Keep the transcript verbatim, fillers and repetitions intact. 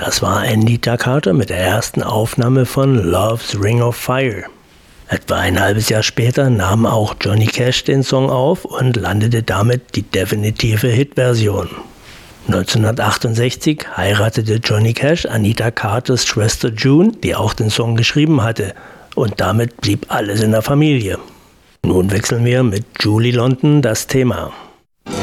Das war Anita Carter mit der ersten Aufnahme von Love's Ring of Fire. Etwa ein halbes Jahr später nahm auch Johnny Cash den Song auf und landete damit die definitive Hitversion. neunzehnhundertachtundsechzig heiratete Johnny Cash Anita Carters Schwester June, die auch den Song geschrieben hatte, und damit blieb alles in der Familie. Nun wechseln wir mit Julie London das Thema.